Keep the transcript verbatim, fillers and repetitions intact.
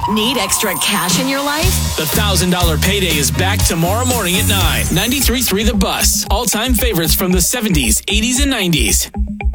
Need extra cash in your life? The one thousand dollars Payday is back tomorrow morning at nine. ninety-three point three The Bus. All-time favorites from the seventies, eighties, and nineties.